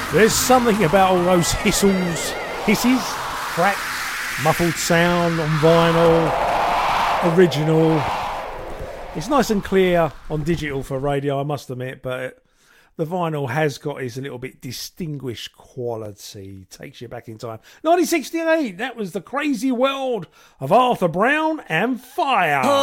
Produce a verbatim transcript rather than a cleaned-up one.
There's something about all those whistles, hisses, cracks, muffled sound on vinyl, original. It's nice and clear on digital for radio, I must admit, but the vinyl has got its a little bit distinguished quality. Takes you back in time. nineteen sixty-eight, that was The Crazy World of Arthur Brown and Fire.